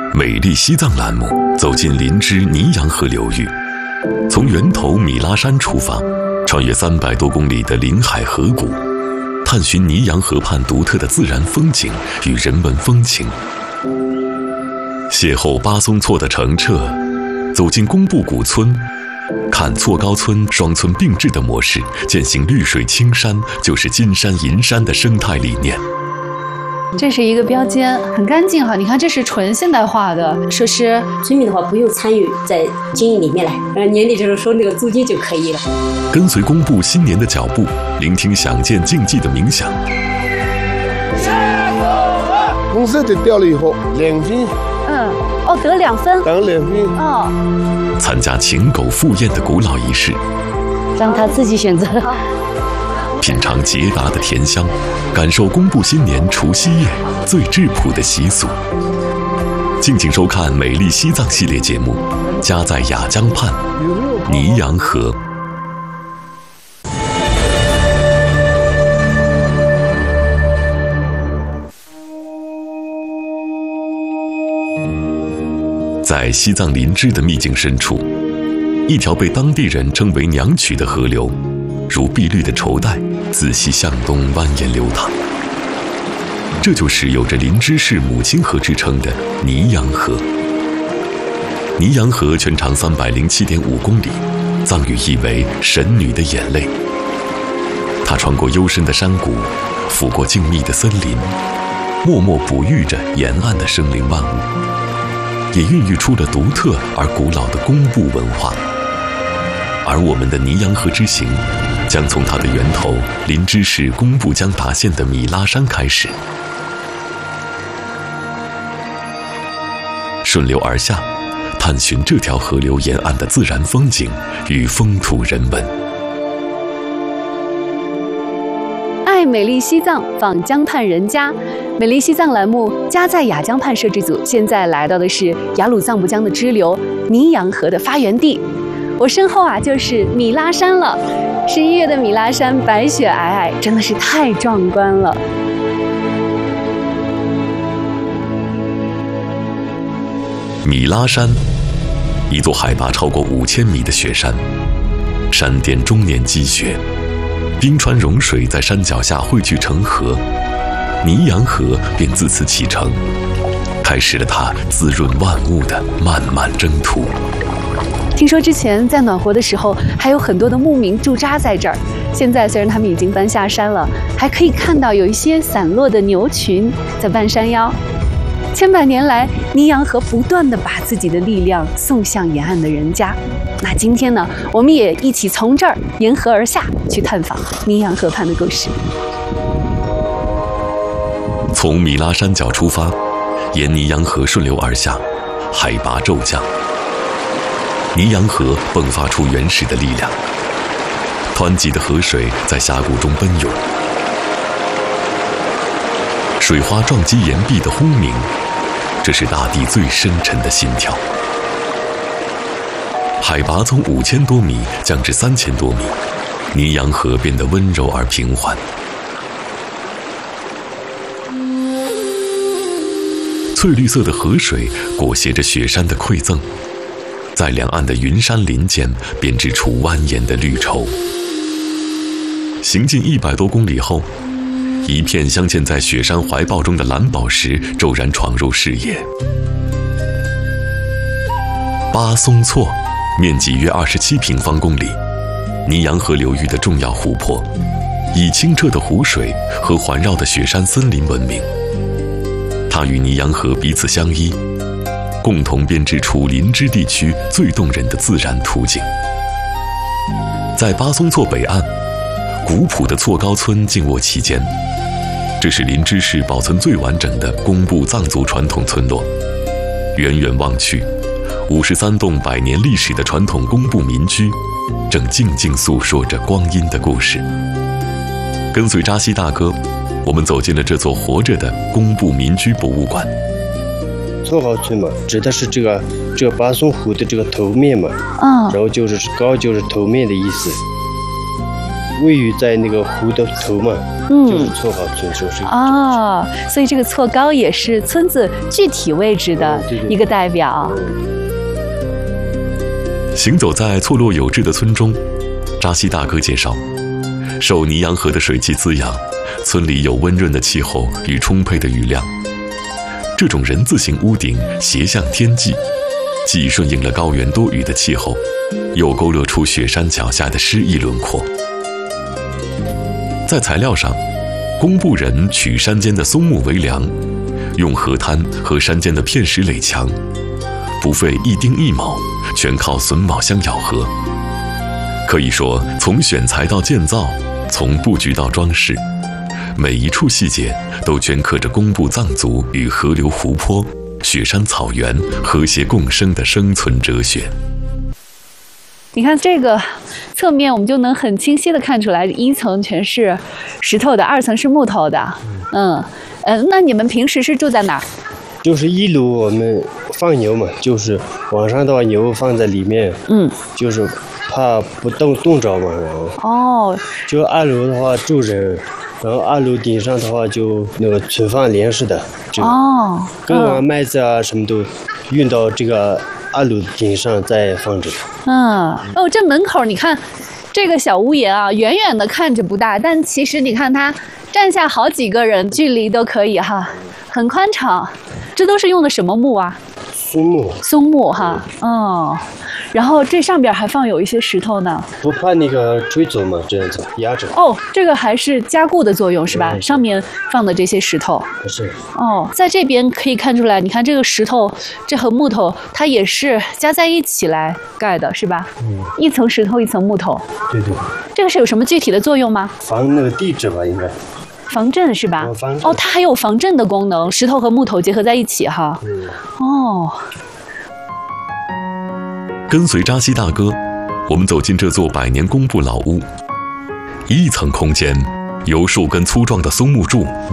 美丽西藏栏目走进林芝尼洋河流域，从源头米拉山出发，穿越300多公里的林海河谷，探寻尼洋河畔独特的自然风景与人文风情。邂逅巴松措的澄澈，走进公布古村，看措高村双村并治的模式，践行绿水青山就是金山银山的生态理念。 这是一个标间，很干净哈。你看，这是纯现代化的设施。 村民的话不用参与在经营里面来，年底的时候收那个租金就可以了。 跟随公布新年的脚步，聆听想见竞技的冥想。 红色的掉了以后2分。 得2分。 得2分。 参加请狗赴宴的古老仪式， 让他自己选择。 品尝捷达的甜香，感受公布新年除夕夜最质朴的习俗。敬请收看美丽西藏系列节目《家在雅江畔尼洋河》。在西藏林芝的秘境深处，一条被当地人称为娘渠的河流，如碧绿的绸带，自西向东蜿蜒流淌。这就是有着林芝市母亲河之称的尼洋河。尼洋河全长307.5公里，藏语意为神女的眼泪。它穿过幽深的山谷，拂过静谧的森林，默默哺育着沿岸的生灵万物，也孕育出了独特而古老的公布文化。而我们的尼洋河之行，将从它的源头林芝市公布江达县的米拉山开始，顺流而下，探寻这条河流沿岸的自然风景与风土人文。 爱美丽西藏，访江畔人家。美丽西藏栏目家在雅江畔摄制组现在来到的是雅鲁藏布江的支流尼洋河的发源地。我身后就是米拉山了。11月的米拉山白雪皑皑，真的是太壮观了。 米拉山，一座海拔超过5000米的雪山，山巅终年积雪，冰川融水在山脚下汇聚成河，尼洋河便自此启程，开始了它滋润万物的漫漫征途。 听说之前在暖和的时候，还有很多的牧民驻扎在这儿。现在虽然他们已经搬下山了，还可以看到有一些散落的牛群在半山腰。千百年来，尼洋河不断地把自己的力量送向沿岸的人家。那今天呢，我们也一起从这儿沿河而下，去探访尼洋河畔的故事。 从米拉山脚出发，沿尼洋河顺流而下，海拔骤降。尼洋河迸发出原始的力量，湍急的河水在峡谷中奔涌，水花撞击岩壁的轰鸣，这是大地最深沉的心跳。海拔从5000多米降至3000多米，尼洋河变得温柔而平缓。翠绿色的河水裹挟着雪山的馈赠，在两岸的云山林间编织出蜿蜒的绿绸。行进100多公里后，一片镶嵌在雪山怀抱中的蓝宝石骤然闯入视野。巴松措面积约27平方公里，尼洋河流域的重要湖泊，以清澈的湖水和环绕的雪山森林闻名。它与尼洋河彼此相依，共同编织出林芝地区最动人的自然图景。在巴松措北岸，古朴的措高村静卧其间，这是林芝市保存最完整的公布藏族传统村落。远远望去，53栋100年历史的传统公布民居，正静静诉说着光阴的故事。跟随扎西大哥，我们走进了这座活着的公布民居博物馆。 措高村嘛，指的是这个巴松湖的这个头面嘛，然后就是高就是头面的意思。位于在那个湖的头嘛， 就是错岗村，就是啊，所以这个错岗也是村子具体位置的一个代表。 行走在错落有致的村中，扎西大哥介绍，受尼洋河的水汽滋养，村里有温润的气候与充沛的雨量。这种人字形屋顶斜向天际，既顺应了高原多雨的气候，又勾勒出雪山脚下的诗意轮廓。在材料上，工部人取山间的松木为梁，用河滩和山间的片石垒墙，不费一丁一卯，全靠榫卯相咬合。可以说，从选材到建造，从布局到装饰，每一处细节都镌刻着工部藏族与河流、湖泊、雪山、草原和谐共生的生存哲学。 你看这个侧面，我们就能很清晰地看出来，一层全是石头的，二层是木头的。那你们平时是住在哪儿？ 就是一楼我们放牛嘛，就是晚上的话牛放在里面，就是怕不冻着嘛，然后就二楼的话住人，然后二楼顶上的话就那个存放粮食的，耕完麦子啊什么都运到这个二楼顶上再放着。 这门口你看这个小屋檐啊，远远的看着不大，但其实你看它站下好几个人距离都可以哈，很宽敞。这都是用的什么木啊？松木哈。然后这上边还放有一些石头呢， 不怕那个吹走嘛，这样子压着。 这个还是加固的作用是吧？上面放的这些石头。 是。 在这边可以看出来，你看这个石头，这和木头它也是加在一起来盖的，是吧？一层石头，一层木头。 对。 这个是有什么具体的作用吗？ 防那个地质吧，应该。 防震是吧？它还有防震的功能，石头和木头结合在一起哈。 跟随扎西大哥，我们走进这座百年工部老屋。一层空间由数根粗壮的松木柱